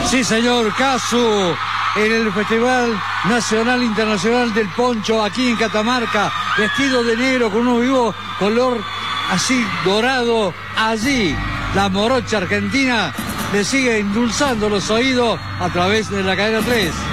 Sí, señor, Casu, en el Festival Nacional Internacional del Poncho, aquí en Catamarca, vestido de negro con un vivo color así dorado. Allí, la morocha argentina le sigue endulzando los oídos a través de la cadena 3.